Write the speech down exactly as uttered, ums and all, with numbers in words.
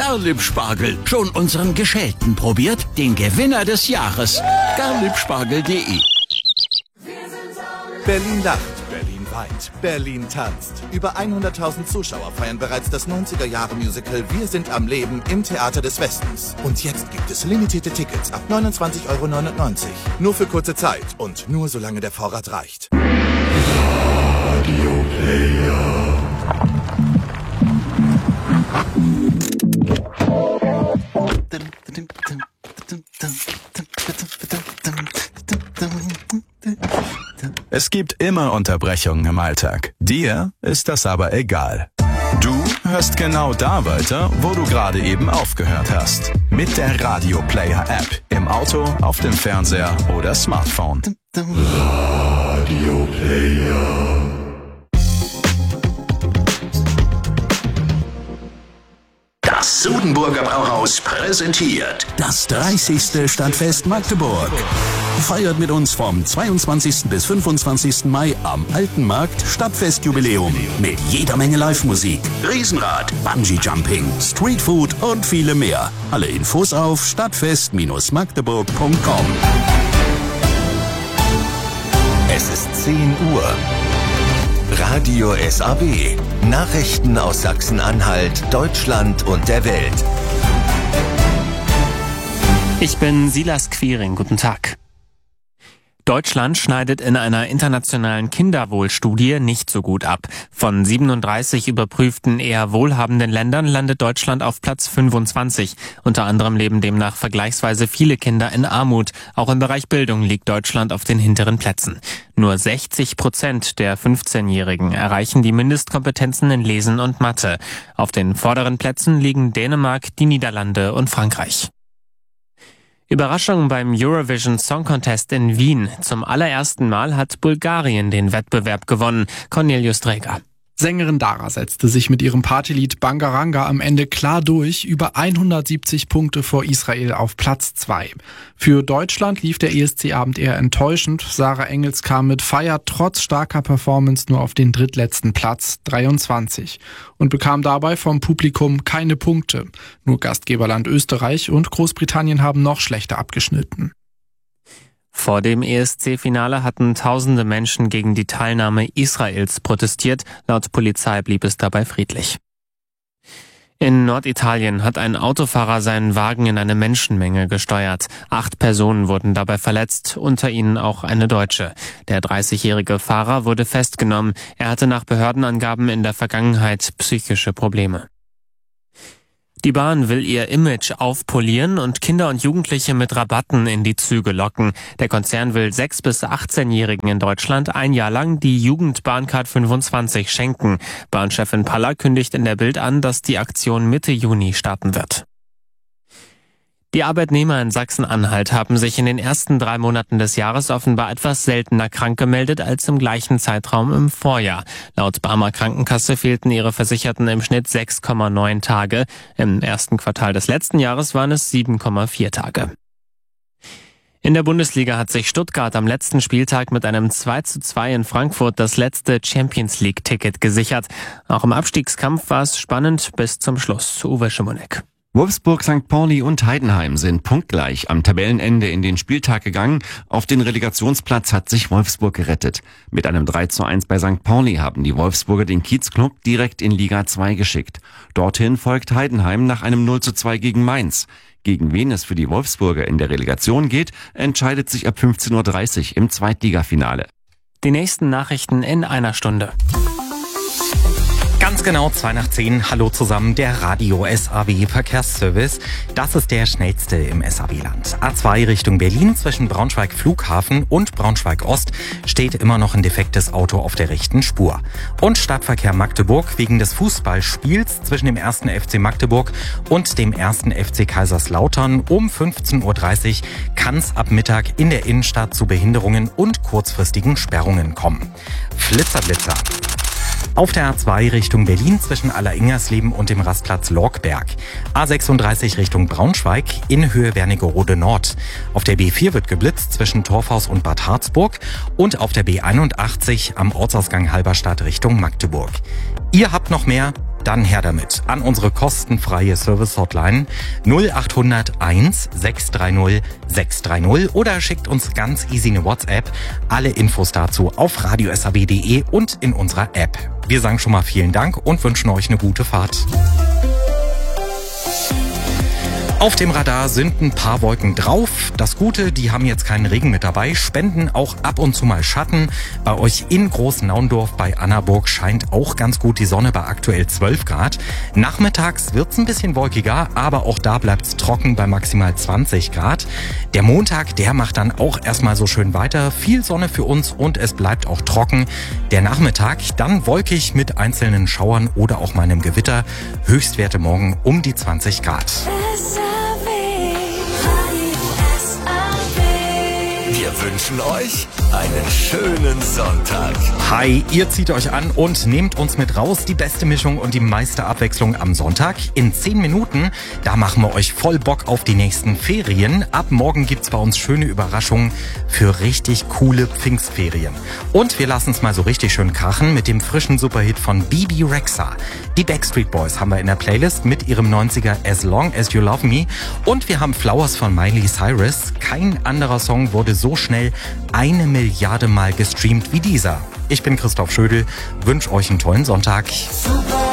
Garlieb-Spargel. Schon unseren geschälten probiert? Den Gewinner des Jahres. garliebspargel punkt de. Berlin lacht, Berlin weint, Berlin tanzt. Über hunderttausend Zuschauer feiern bereits das neunziger-Jahre-Musical Wir sind am Leben im Theater des Westens. Und jetzt gibt es limitierte Tickets ab neunundzwanzig Euro neunundneunzig. Nur für kurze Zeit und nur solange der Vorrat reicht. Radio Player. Es gibt immer Unterbrechungen im Alltag. Dir ist das aber egal. Du hörst genau da weiter, wo du gerade eben aufgehört hast. Mit der Radio Player App. Im Auto, auf dem Fernseher oder Smartphone. Radio Player. Das Sudenburger Brauhaus präsentiert Das dreißigste Stadtfest Magdeburg. Feiert mit uns vom zweiundzwanzigsten bis fünfundzwanzigsten Mai am Alten Markt Stadtfestjubiläum. Mit jeder Menge Live-Musik, Riesenrad, Bungee-Jumping, Streetfood und viele mehr. Alle Infos auf stadtfest Magdeburg punkt com. Es ist zehn Uhr. Radio S A B. Nachrichten aus Sachsen-Anhalt, Deutschland und der Welt. Ich bin Silas Quiring. Guten Tag. Deutschland schneidet in einer internationalen Kinderwohlstudie nicht so gut ab. Von siebenunddreißig überprüften eher wohlhabenden Ländern landet Deutschland auf Platz fünfundzwanzig. Unter anderem leben demnach vergleichsweise viele Kinder in Armut. Auch im Bereich Bildung liegt Deutschland auf den hinteren Plätzen. Nur sechzig Prozent der fünfzehnjährigen erreichen die Mindestkompetenzen in Lesen und Mathe. Auf den vorderen Plätzen liegen Dänemark, die Niederlande und Frankreich. Überraschung beim Eurovision Song Contest in Wien. Zum allerersten Mal hat Bulgarien den Wettbewerb gewonnen. Cornelius Dreger. Sängerin Dara setzte sich mit ihrem Partylied Bangaranga am Ende klar durch, über hundertsiebzig Punkte vor Israel auf Platz zwei. Für Deutschland lief der E S C-Abend eher enttäuschend. Sarah Engels kam mit Feier trotz starker Performance nur auf den drittletzten Platz, dreiundzwanzig, und bekam dabei vom Publikum keine Punkte. Nur Gastgeberland Österreich und Großbritannien haben noch schlechter abgeschnitten. Vor dem E S C-Finale hatten tausende Menschen gegen die Teilnahme Israels protestiert. Laut Polizei blieb es dabei friedlich. In Norditalien hat ein Autofahrer seinen Wagen in eine Menschenmenge gesteuert. Acht Personen wurden dabei verletzt, unter ihnen auch eine Deutsche. Der dreißigjährige Fahrer wurde festgenommen. Er hatte nach Behördenangaben in der Vergangenheit psychische Probleme. Die Bahn will ihr Image aufpolieren und Kinder und Jugendliche mit Rabatten in die Züge locken. Der Konzern will sechs- bis achtzehnjährigen in Deutschland ein Jahr lang die Jugendbahncard fünfundzwanzig schenken. Bahnchefin Paller kündigt in der Bild an, dass die Aktion Mitte Juni starten wird. Die Arbeitnehmer in Sachsen-Anhalt haben sich in den ersten drei Monaten des Jahres offenbar etwas seltener krank gemeldet als im gleichen Zeitraum im Vorjahr. Laut Barmer Krankenkasse fehlten ihre Versicherten im Schnitt sechs Komma neun Tage. Im ersten Quartal des letzten Jahres waren es sieben Komma vier Tage. In der Bundesliga hat sich Stuttgart am letzten Spieltag mit einem zwei zu zwei in Frankfurt das letzte Champions-League-Ticket gesichert. Auch im Abstiegskampf war es spannend bis zum Schluss. Uwe Schimonek. Wolfsburg, Sankt Pauli und Heidenheim sind punktgleich am Tabellenende in den Spieltag gegangen. Auf den Relegationsplatz hat sich Wolfsburg gerettet. Mit einem drei zu eins bei Sankt Pauli haben die Wolfsburger den Kiezclub direkt in Liga zwei geschickt. Dorthin folgt Heidenheim nach einem null zu zwei gegen Mainz. Gegen wen es für die Wolfsburger in der Relegation geht, entscheidet sich ab fünfzehn Uhr dreißig im Zweitligafinale. Die nächsten Nachrichten in einer Stunde. Ganz genau zwei nach zehn. Hallo zusammen, der Radio S A B Verkehrsservice. Das ist der schnellste im S A B-Land. A zwei Richtung Berlin zwischen Braunschweig Flughafen und Braunschweig Ost steht immer noch ein defektes Auto auf der rechten Spur. Und Stadtverkehr Magdeburg wegen des Fußballspiels zwischen dem ersten F C Magdeburg und dem ersten F C Kaiserslautern um fünfzehn Uhr dreißig kann es ab Mittag in der Innenstadt zu Behinderungen und kurzfristigen Sperrungen kommen. Flitzerblitzer. Auf der A zwei Richtung Berlin zwischen Alleringers-Leben und dem Rastplatz Lorkberg. A sechsunddreißig Richtung Braunschweig in Höhe Wernigerode Nord. Auf der B vier wird geblitzt zwischen Torfhaus und Bad Harzburg und auf der B einundachtzig am Ortsausgang Halberstadt Richtung Magdeburg. Ihr habt noch mehr Dann her damit an unsere kostenfreie Service-Hotline null acht null null eins sechs drei null sechs drei null oder schickt uns ganz easy eine WhatsApp. Alle Infos dazu auf radio s a b punkt d e und in unserer App. Wir sagen schon mal vielen Dank und wünschen euch eine gute Fahrt. Auf dem Radar sind ein paar Wolken drauf. Das Gute, die haben jetzt keinen Regen mit dabei, spenden auch ab und zu mal Schatten. Bei euch in Großnaundorf bei Annaburg scheint auch ganz gut die Sonne bei aktuell zwölf Grad. Nachmittags wird's ein bisschen wolkiger, aber auch da bleibt's trocken bei maximal zwanzig Grad. Der Montag, der macht dann auch erstmal so schön weiter. Viel Sonne für uns und es bleibt auch trocken. Der Nachmittag, dann wolkig mit einzelnen Schauern oder auch mal einem Gewitter. Höchstwerte morgen um die zwanzig Grad. Wir wünschen euch einen schönen Sonntag. Hi, ihr zieht euch an und nehmt uns mit raus. Die beste Mischung und die meiste Abwechslung am Sonntag. In zehn Minuten, da machen wir euch voll Bock auf die nächsten Ferien. Ab morgen gibt's bei uns schöne Überraschungen für richtig coole Pfingstferien. Und wir lassen es mal so richtig schön krachen mit dem frischen Superhit von Bebe Rexha. Die Backstreet Boys haben wir in der Playlist mit ihrem neunziger As Long As You Love Me. Und wir haben Flowers von Miley Cyrus. Kein anderer Song wurde so schnell eine Milliarde Mal gestreamt wie dieser. Ich bin Christoph Schödel, wünsche euch einen tollen Sonntag.